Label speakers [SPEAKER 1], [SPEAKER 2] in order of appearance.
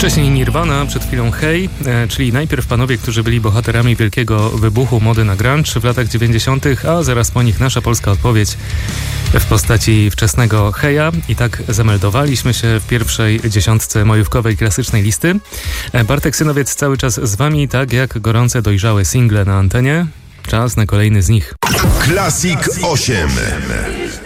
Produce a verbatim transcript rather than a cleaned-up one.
[SPEAKER 1] Wcześniej Nirvana, przed chwilą Hey, e, czyli najpierw panowie, którzy byli bohaterami wielkiego wybuchu mody na grunge w latach dziewięćdziesiątych, a zaraz po nich nasza polska odpowiedź w postaci wczesnego Heya. I tak zameldowaliśmy się w pierwszej dziesiątce majówkowej klasycznej listy. E, Bartek Synowiec cały czas z wami, tak jak gorące, dojrzałe single na antenie. Czas na kolejny z nich.
[SPEAKER 2] Classic osiem.